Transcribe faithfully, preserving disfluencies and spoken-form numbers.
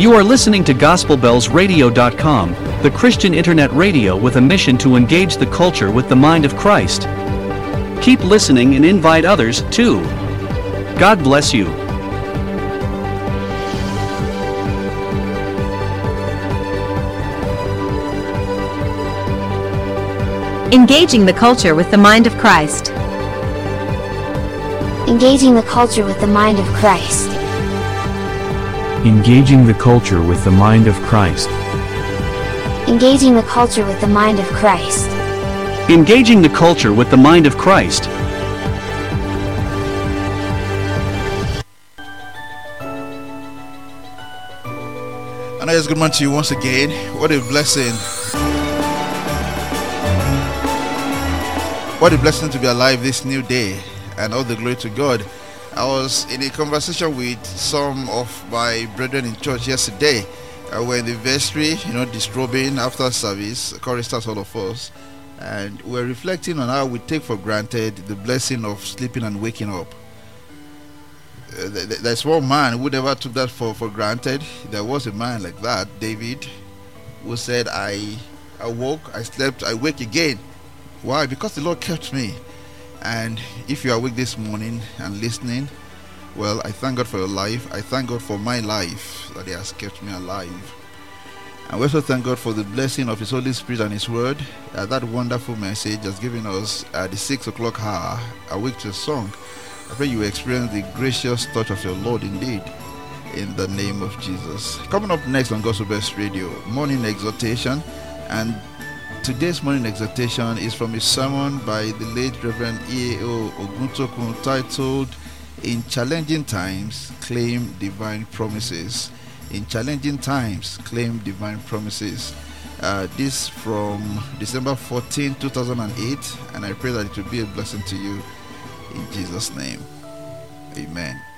You are listening to Gospel Bells Radio dot com, the Christian internet radio with a mission to engage the culture with the mind of Christ. Keep listening and invite others, too. God bless you. Engaging the culture with the mind of Christ. Engaging the culture with the mind of Christ. Engaging the culture with the mind of Christ. Engaging the culture with the mind of Christ. Engaging the culture with the mind of Christ. And I just good morning to you once again. What a blessing. What a blessing to be alive this new day, and all the glory to God. I was in a conversation with some of my brethren in church yesterday. Uh, we're in the vestry, you know, distrobing after service, choristers, all of us, and we're reflecting on how we take for granted the blessing of sleeping and waking up. Uh, th- th- there's one man who never took that for, for granted. There was a man like that, David, who said, I awoke, I slept, I wake again. Why? Because the Lord kept me. And if you are awake this morning and listening, well, I thank God for your life. I thank God for my life, that He has kept me alive. And we also thank God for the blessing of His Holy Spirit and His Word. Uh, that wonderful message has given us at the six o'clock hour, awake to a song. I pray you experience the gracious touch of your Lord indeed, in the name of Jesus. Coming up next on Gospel Bells Radio, morning exhortation. And today's morning exhortation is from a sermon by the late Reverend E A O Oguntokun titled, In Challenging Times, Claim Divine Promises. In Challenging Times, Claim Divine Promises. Uh, this from December fourteenth, two thousand eight, and I pray that it will be a blessing to you in Jesus' name. Amen.